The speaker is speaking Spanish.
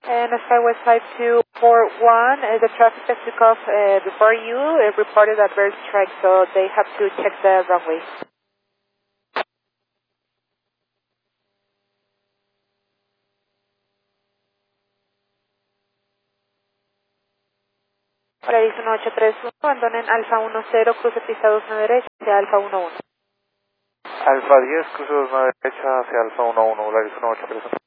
And Skywest 5241, the traffic that took off before you reported adverse strike, so they have to check the runway. Paraíso 1831, abandonen Alfa 10, cruce pista 29 derecha hacia Alfa 11. Alfa 10, cruce 29 derecha hacia Alfa 11, Paraíso 1831.